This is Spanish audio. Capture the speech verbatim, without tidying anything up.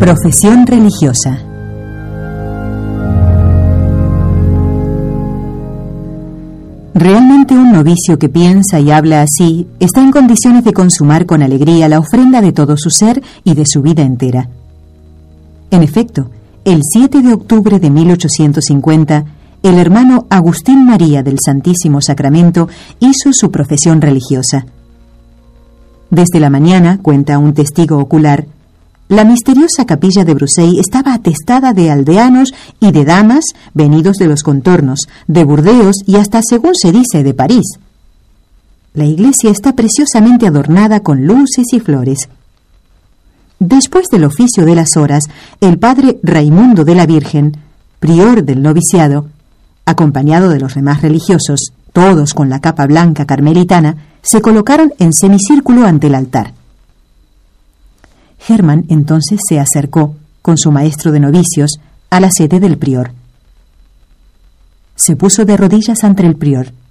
Profesión religiosa. Realmente un novicio que piensa y habla así está en condiciones de consumar con alegría la ofrenda de todo su ser y de su vida entera. En efecto, el siete de octubre de mil ochocientos cincuenta, el hermano Agustín María del Santísimo Sacramento hizo su profesión religiosa. Desde la mañana, cuenta un testigo ocular, la misteriosa capilla de Bruseilles estaba atestada de aldeanos y de damas venidos de los contornos, de Burdeos y hasta, según se dice, de París. La iglesia está preciosamente adornada con luces y flores. Después del oficio de las horas, el padre Raimundo de la Virgen, prior del noviciado, acompañado de los demás religiosos, todos con la capa blanca carmelitana, se colocaron en semicírculo ante el altar. Hermann entonces se acercó, con su maestro de novicios, a la sede del prior. Se puso de rodillas ante el prior